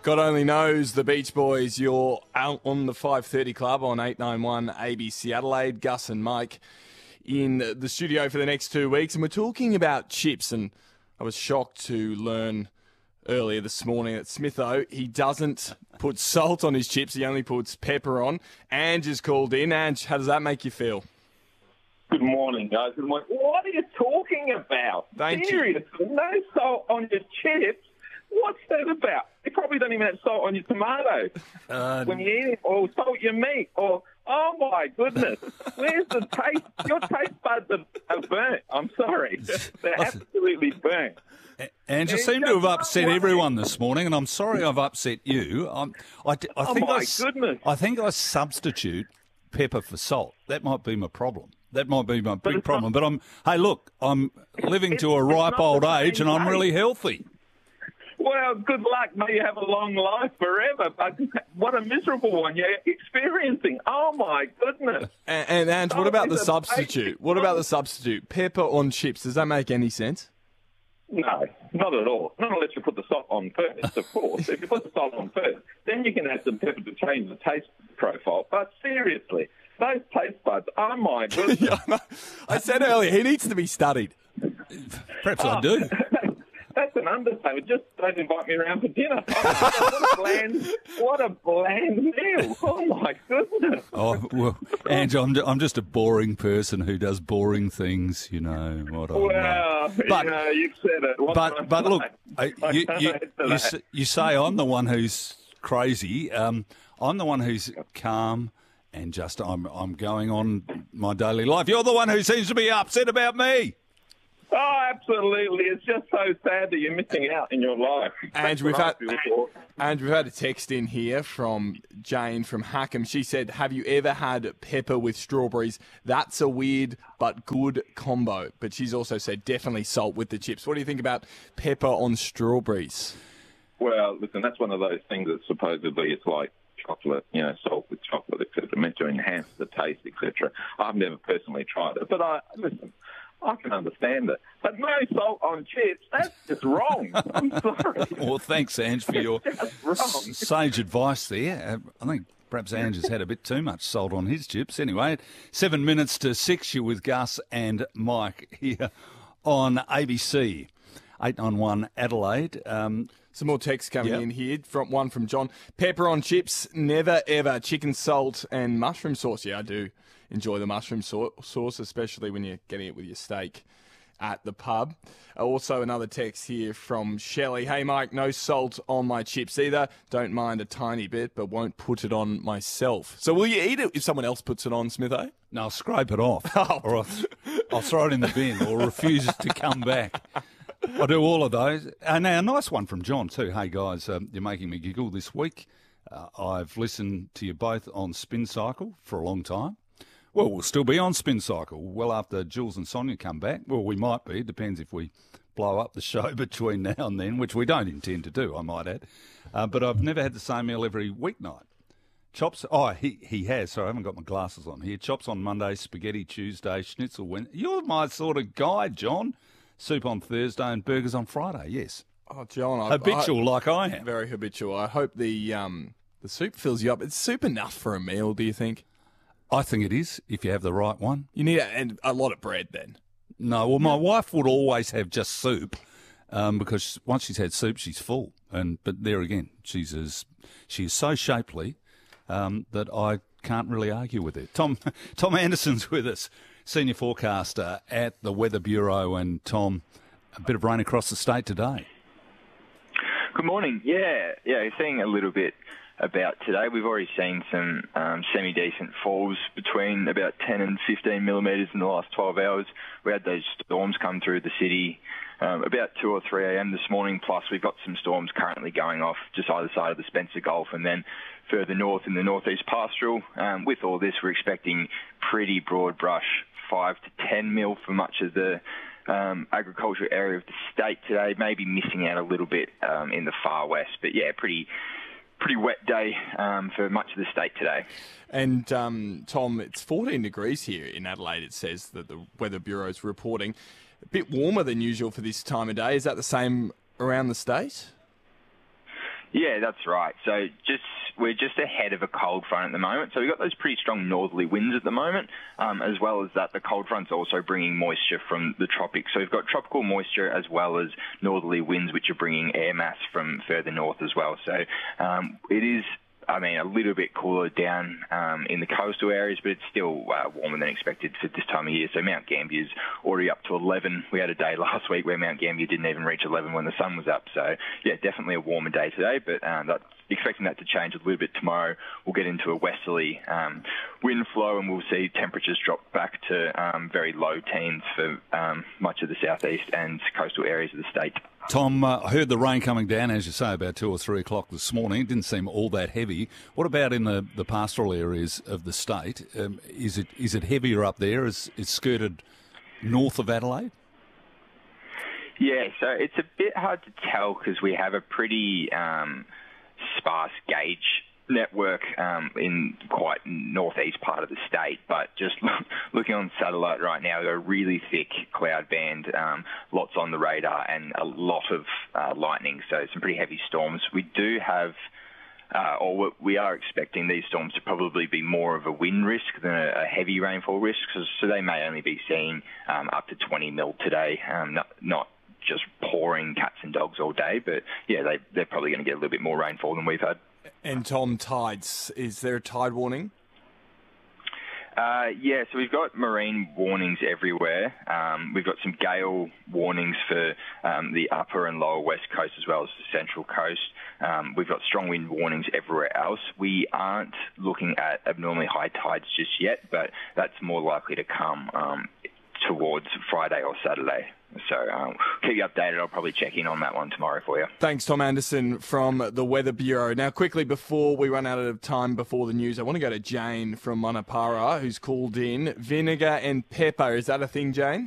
God only knows the Beach Boys. You're out on the 5:30 Club on 891 ABC Adelaide. Gus and Mike in the studio for the next 2 weeks. And we're talking about chips. And I was shocked to learn earlier this morning that Smitho, he doesn't put salt on his chips. He only puts pepper on. Ange is called in. Ange, how does that make you feel? Good morning, guys. Good morning. What are you talking about? Seriously, no salt on your chips? What's that about? You probably don't even have salt on your tomatoes when you eat it, or salt your meat, or, oh my goodness, where's the taste? Your taste buds are burnt. I'm sorry. They're absolutely burnt. And you seem to have upset everyone this morning, and I'm sorry I've upset you. I think I substitute pepper for salt. That might be my problem. That might be my big problem. But I'm living to a ripe old age, and I'm really healthy. Well, good luck. May you have a long life forever. But what a miserable one you're experiencing. Oh, my goodness. And Ange, what about the substitute? What about the substitute? Pepper on chips. Does that make any sense? No, not at all. Not unless you put the salt on first, of course. If you put the salt on first, then you can add some pepper to change the taste profile. But seriously, those taste buds, oh, my goodness. Yeah, I said earlier, he needs to be studied. Perhaps I do. That's an understatement. Just don't invite me around for dinner. What a bland meal. Oh, my goodness. Oh, well, Ange, I'm just a boring person who does boring things, you know. You've said it. But look, you say I'm the one who's crazy. I'm the one who's calm and just I'm going on my daily life. You're the one who seems to be upset about me. Oh, absolutely. It's just so sad that you're missing out in your life. And we've had a text in here from Jane from Hackham. She said, have you ever had pepper with strawberries? That's a weird but good combo. But she's also said definitely salt with the chips. What do you think about pepper on strawberries? Well, listen, that's one of those things that supposedly it's like chocolate, salt with chocolate, etc., meant to enhance the taste, etc. I've never personally tried it, but I can understand it. But no salt on chips, that's just wrong. I'm sorry. Well, thanks, Ange, for your sage advice there. I think perhaps Ange has had a bit too much salt on his chips. Anyway, 7 minutes to 6, you're with Gus and Mike here on ABC 891 Adelaide. Some more text coming in here. One from John. Pepper on chips, never ever. Chicken salt and mushroom sauce. Yeah, I do enjoy the mushroom sauce, especially when you're getting it with your steak at the pub. Also, another text here from Shelley. Hey, Mike, no salt on my chips either. Don't mind a tiny bit, but won't put it on myself. So will you eat it if someone else puts it on, Smitho? No, I'll scrape it off. Or I'll throw it in the bin or refuse to come back. I do all of those. Now, a nice one from John too. Hey, guys, you're making me giggle this week. I've listened to you both on Spin Cycle for a long time. Well, we'll still be on Spin Cycle well after Jules and Sonia come back. Well, we might be. It depends if we blow up the show between now and then, which we don't intend to do, I might add. But I've never had the same meal every weeknight. Chops. Oh, he has. Sorry, I haven't got my glasses on here. Chops on Monday, spaghetti Tuesday, schnitzel Wednesday. You're my sort of guy, John. Soup on Thursday and burgers on Friday, yes. Oh, John. Habitual like I am. Very habitual. I hope the soup fills you up. Is soup enough for a meal, do you think? I think it is, if you have the right one. You need a lot of bread then. No, well, my wife would always have just soup because once she's had soup, she's full. But there again, she is so shapely that I can't really argue with it. Tom Anderson's with us, senior forecaster at the Weather Bureau. And, Tom, a bit of rain across the state today. Good morning. Yeah, seeing a little bit about today. We've already seen some semi-decent falls between about 10 and 15 millimetres in the last 12 hours. We had those storms come through the city about 2 or 3 a.m. this morning, plus we've got some storms currently going off just either side of the Spencer Gulf and then further north in the northeast pastoral. With all this, we're expecting pretty broad brush, 5 to 10 mil for much of the agricultural area of the state today, maybe missing out a little bit in the far west. But yeah, pretty wet day for much of the state today. And, Tom, it's 14 degrees here in Adelaide, it says, that the Weather Bureau's reporting. A bit warmer than usual for this time of day. Is that the same around the state? Yeah, that's right. So we're just ahead of a cold front at the moment. So we've got those pretty strong northerly winds at the moment, as well as that the cold front's also bringing moisture from the tropics. So we've got tropical moisture as well as northerly winds, which are bringing air mass from further north as well. So it is, a little bit cooler down in the coastal areas, but it's still warmer than expected for this time of year. So Mount Gambier's already up to 11. We had a day last week where Mount Gambier didn't even reach 11 when the sun was up. So, yeah, definitely a warmer day today, but expecting that to change a little bit tomorrow. We'll get into a westerly wind flow and we'll see temperatures drop back to very low teens for much of the southeast and coastal areas of the state. Tom, I heard the rain coming down, as you say, about 2 or 3 o'clock this morning. It didn't seem all that heavy. What about in the pastoral areas of the state? Is it heavier up there? Is it skirted north of Adelaide? Yeah, so it's a bit hard to tell because we have a pretty sparse gauge network in quite northeast part of the state, but just looking on satellite right now, we've got a really thick cloud band, lots on the radar and a lot of lightning, so some pretty heavy storms. We do have we are expecting these storms to probably be more of a wind risk than a heavy rainfall risk, so they may only be seeing up to 20 mil today, not just pouring cats and dogs all day, but yeah, they're probably going to get a little bit more rainfall than we've had. And Tom, tides, is there a tide warning? Yeah, so we've got marine warnings everywhere. We've got some gale warnings for the upper and lower west coast as well as the central coast. We've got strong wind warnings everywhere else. We aren't looking at abnormally high tides just yet, but that's more likely to come towards Friday or Saturday. So keep you updated. I'll probably check in on that one tomorrow for you. Thanks, Tom Anderson from the Weather Bureau. Now, quickly, before we run out of time before the news, I want to go to Jane from Manapara, who's called in. Vinegar and pepper, is that a thing, Jane?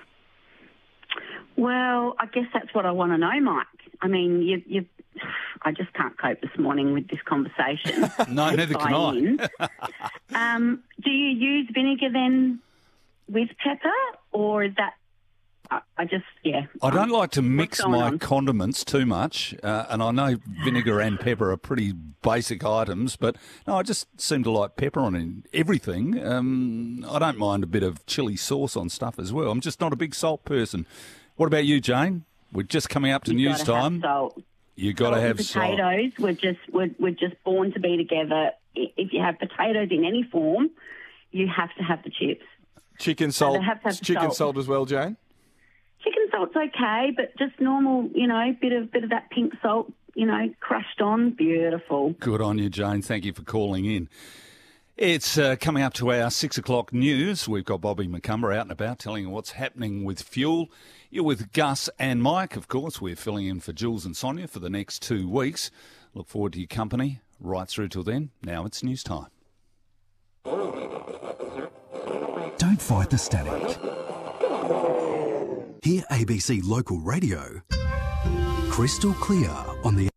Well, I guess that's what I want to know, Mike. I mean, I just can't cope this morning with this conversation. No, neither can I. Do you use vinegar then with pepper, or is that... I don't like to mix my condiments too much, and I know vinegar and pepper are pretty basic items, but no, I just seem to like pepper on everything. I don't mind a bit of chili sauce on stuff as well. I'm just not a big salt person. What about you, Jane? We're just coming up to news time. You got to have salt. Potatoes. We're just born to be together. If you have potatoes in any form, you have to have the chips. Chicken salt. Chicken salt as well, Jane. Chicken salt's okay, but just normal, bit of that pink salt, crushed on, beautiful. Good on you, Jane. Thank you for calling in. It's coming up to our 6 o'clock news. We've got Bobby McCumber out and about telling you what's happening with fuel. You're with Gus and Mike, of course. We're filling in for Jules and Sonia for the next 2 weeks. Look forward to your company right through till then. Now it's news time. Don't fight the static. Hear ABC Local Radio crystal clear on the